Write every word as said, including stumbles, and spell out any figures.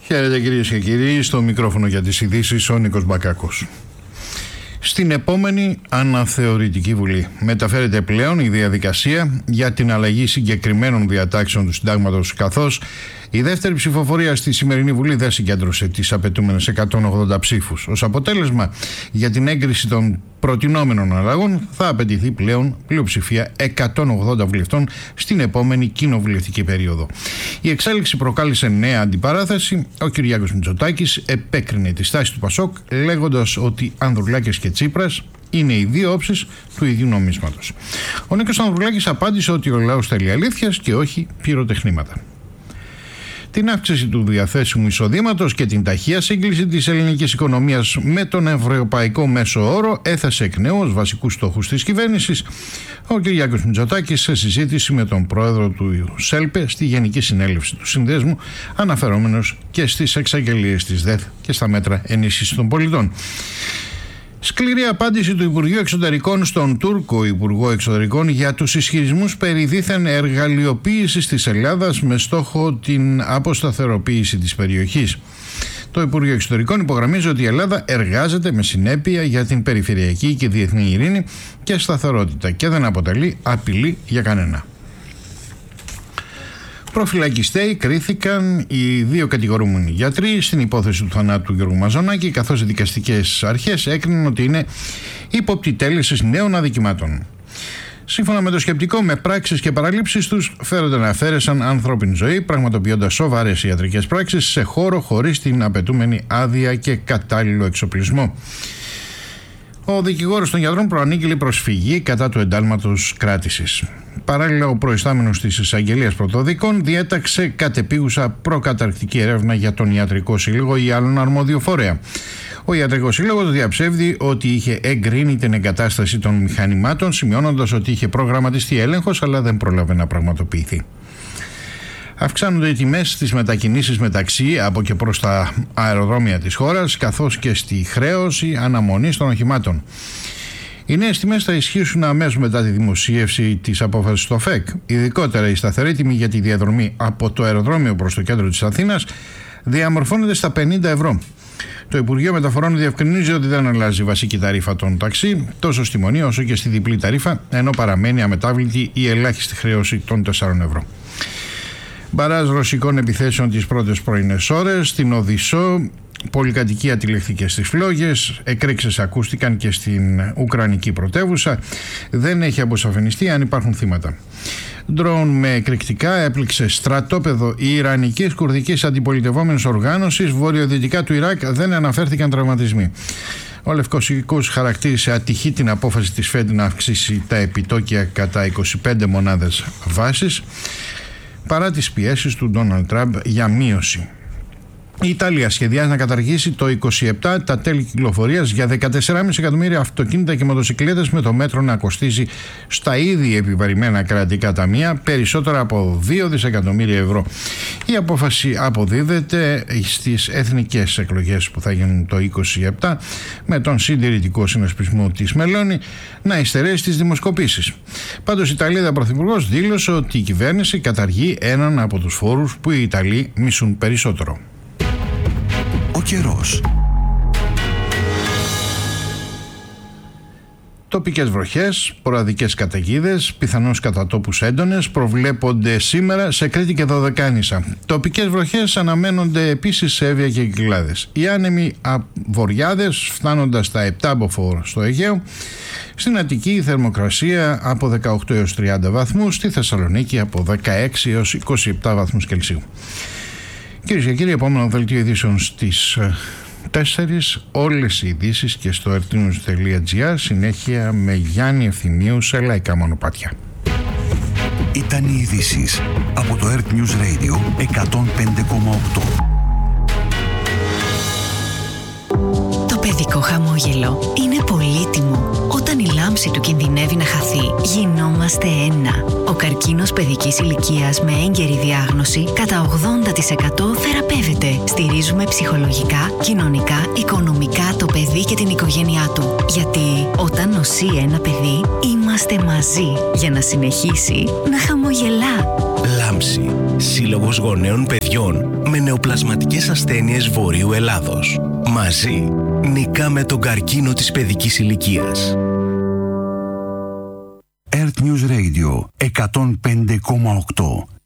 Χαίρετε κυρίες και κύριοι, στο μικρόφωνο για τις ειδήσεις ο Νίκος Μπακάκος. Στην επόμενη αναθεωρητική βουλή μεταφέρεται πλέον η διαδικασία για την αλλαγή συγκεκριμένων διατάξεων του συντάγματος, καθώς η δεύτερη ψηφοφορία στη σημερινή βουλή δεν συγκέντρωσε τις απαιτούμενες εκατόν ογδόντα ψήφους. Ως αποτέλεσμα, για την έγκριση των προτινόμενων αλλαγών θα απαιτηθεί πλέον πλειοψηφία εκατόν ογδόντα βουλευτών στην επόμενη κοινοβουλευτική περίοδο. Η εξέλιξη προκάλεσε νέα αντιπαράθεση. Ο Κυριάκος Μητσοτάκης επέκρινε τη στάση του Πασόκ, λέγοντας ότι Ανδρουλάκης και Τσίπρας είναι οι δύο όψεις του ίδιου νομίσματος. Ο Νίκος Ανδρουλάκης απάντησε ότι ο λαός θέλει αλήθειας και όχι πυροτεχνήματα. Την αύξηση του διαθέσιμου εισοδήματος και την ταχεία σύγκληση της ελληνικής οικονομίας με τον ευρωπαϊκό μέσο όρο έθεσε εκ νέου ως βασικούς στόχους της κυβέρνησης ο Κυριάκος Μητσοτάκης σε συζήτηση με τον πρόεδρο του ΣΕΛΠΕ στη Γενική Συνέλευση του Συνδέσμου, αναφερόμενος και στις εξαγγελίες της ΔΕΘ και στα μέτρα ενίσχυσης των πολιτών. Σκληρή απάντηση του Υπουργείου Εξωτερικών στον Τούρκο Υπουργό Εξωτερικών για τους ισχυρισμούς περί δίθεν εργαλειοποίησης της Ελλάδας με στόχο την αποσταθεροποίηση της περιοχής. Το Υπουργείο Εξωτερικών υπογραμμίζει ότι η Ελλάδα εργάζεται με συνέπεια για την περιφερειακή και διεθνή ειρήνη και σταθερότητα και δεν αποτελεί απειλή για κανένα. Προφυλακιστέοι κρίθηκαν οι δύο κατηγορούμενοι γιατροί στην υπόθεση του θανάτου του Γιώργου Μαζονάκη, καθώς οι δικαστικές αρχές έκριναν ότι είναι ύποπτοι τέλεσης νέων αδικημάτων. Σύμφωνα με το σκεπτικό, με πράξεις και παραλήψεις τους φέρονται να αφαίρεσαν ανθρώπινη ζωή, πραγματοποιώντας σοβαρές ιατρικές πράξεις σε χώρο χωρίς την απαιτούμενη άδεια και κατάλληλο εξοπλισμό. Ο δικηγόρος των γιατρών προανήγγειλε προσφυγή κατά του εντάλματος κράτησης. Παράλληλα, ο προϊστάμενος της εισαγγελίας πρωτοδικών διέταξε κατεπίγουσα προκαταρκτική έρευνα για τον Ιατρικό Σύλλογο ή άλλον αρμόδιο φορέα. Ο Ιατρικός Σύλλογος διαψεύδει ότι είχε εγκρίνει την εγκατάσταση των μηχανημάτων, σημειώνοντας ότι είχε προγραμματιστεί έλεγχος, αλλά δεν πρόλαβε να πραγματοποιηθεί. Αυξάνονται οι τιμές στις μετακινήσεις μεταξύ από και προς τα αεροδρόμια της χώρας, καθώς και στη χρέωση αναμονής των οχημάτων. Οι νέες τιμές θα ισχύσουν αμέσως μετά τη δημοσίευση της απόφασης στο ΦΕΚ. Ειδικότερα, η σταθερή τιμή για τη διαδρομή από το αεροδρόμιο προς το κέντρο της Αθήνας διαμορφώνεται στα πενήντα ευρώ. Το Υπουργείο Μεταφορών διευκρινίζει ότι δεν αλλάζει η βασική ταρίφα των ταξί, τόσο στη μονή όσο και στη διπλή ταρίφα, ενώ παραμένει αμετάβλητη η ελάχιστη χρέωση των τεσσάρων ευρώ. Μπαράζ ρωσικών επιθέσεων τις πρώτες πρωινές ώρες στην Οδυσσό, πολυκατοικία τηλεχθήκε στις φλόγες, εκρήξεις ακούστηκαν και στην Ουκρανική πρωτεύουσα. Δεν έχει αποσαφινιστεί αν υπάρχουν θύματα. Ντρόουν με εκρηκτικά έπληξε στρατόπεδο η Ιρανικής Κουρδικής Αντιπολιτευόμενης Οργάνωσης. Βορειοδυτικά του Ιράκ δεν αναφέρθηκαν τραυματισμοί. Ο Λευκός Οίκος χαρακτήρισε ατυχή την απόφαση της ΦΕΔ να αυξήσει τα επιτόκια κατά είκοσι πέντε μονάδες βάσης, παρά τις πιέσεις του Ντόναλντ Τραμπ για μείωση. Η Ιταλία σχεδιάζει να καταργήσει το είκοσι επτά τα τέλη κυκλοφορίας για δεκατέσσερα κόμμα πέντε εκατομμύρια αυτοκίνητα και μοτοσυκλέτες, με το μέτρο να κοστίζει στα ήδη επιβαρημένα κρατικά ταμεία περισσότερα από δύο δισεκατομμύρια ευρώ. Η απόφαση αποδίδεται στις εθνικές εκλογές που θα γίνουν το είκοσι επτά, με τον συντηρητικό συνασπισμό της Μελώνη να υστερέσει τις δημοσκοπήσεις. Πάντως η Ιταλίδα Πρωθυπουργός δήλωσε ότι η κυβέρνηση καταργεί έναν από τους φόρους που οι Ιταλοί μισούν περισσότερο. Ο καιρός. Τοπικές βροχές, ποραδικές καταιγίδες, πιθανώς κατά τόπους έντονες προβλέπονται σήμερα σε Κρήτη και Δωδεκάνησα. Τοπικές βροχές αναμένονται επίσης σε Εύβοια και Κυκλάδες. Οι άνεμοι βοριάδες φτάνοντας στα επτά μποφόρ στο Αιγαίο. Στην Αττική η θερμοκρασία από δεκαοκτώ έως τριάντα βαθμούς, στη Θεσσαλονίκη από δεκαέξι έως είκοσι επτά βαθμούς Κελσίου. Κυρίες και κύριοι, επόμενο δελτίο ειδήσεων στις τέσσερις, όλες οι ειδήσεις και στο ερτnews τελεία gr, συνέχεια με Γιάννη Ευθυμίου σε λαϊκά μονοπάτια. Ήταν οι ειδήσεις από το Earth News Radio εκατόν πέντε κόμμα οκτώ. Το παιδικό χαμόγελο είναι πολύτιμο. Όταν η λάμψη του κινδυνεύει να χαθεί, γινόμαστε ένα. Ο καρκίνος παιδικής ηλικίας με έγκαιρη διάγνωση κατά ογδόντα τοις εκατό θεραπεύεται. Στηρίζουμε ψυχολογικά, κοινωνικά, οικονομικά το παιδί και την οικογένειά του. Γιατί όταν νοσεί ένα παιδί, είμαστε μαζί για να συνεχίσει να χαμογελά. Λάμψη. Σύλλογος Γονέων Παιδιών με νεοπλασματικές ασθένειες Βορείου Ελλάδος. Μαζί νικάμε τον καρκίνο της παιδικής ηλικίας. Earth News Radio εκατόν πέντε κόμμα οκτώ.